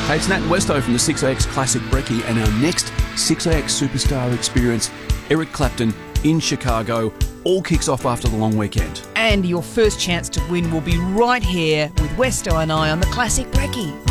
Hey, it's Nat and Westo from the 6AX Classic Brekkie, and our next 6AX Superstar experience, Eric Clapton in Chicago, all kicks off after the long weekend. And your first chance to win will be right here with Westo and I on the Classic Brekkie.